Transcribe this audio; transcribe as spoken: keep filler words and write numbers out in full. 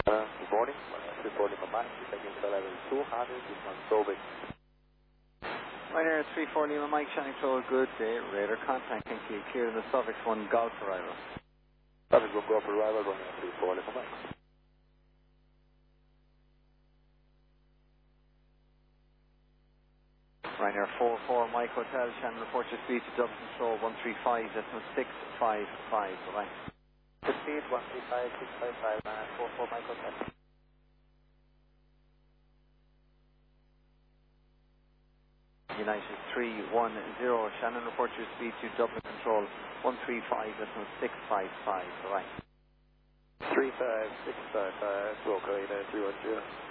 Uh, good morning. three four Lima Mike, taking to level two hundred, this one's Sobek. Right here, three four Lima Mike, Shining Troll, good day. Radar contact, thank you. Clear in the Suffix one Golf arrival. Suffix one Golf arrival, running three four Lima Mike. Right here, four four Mike Hotel, Shannon, report your speed to double control one three five, decimal six five five, bye-bye. The speed one three five six five five, uh, four four Mike Hotel. United three one zero, Shannon, report your speed to double control one three five, decimal six five five, bye-bye. three five six five five, Broker eight nine three one zero.